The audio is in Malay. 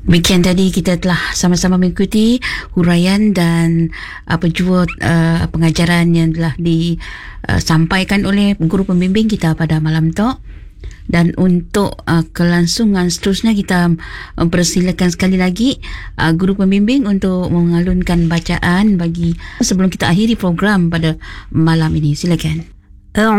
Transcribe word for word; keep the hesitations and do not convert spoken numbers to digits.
Demikian tadi kita telah sama-sama mengikuti huraian dan apa jua uh, pengajaran yang telah disampaikan uh, oleh guru pembimbing kita pada malam tu. Dan untuk uh, kelangsungan seterusnya kita uh, persilakan sekali lagi uh, guru pembimbing untuk mengalunkan bacaan bagi sebelum kita akhiri program pada malam ini. Silakan.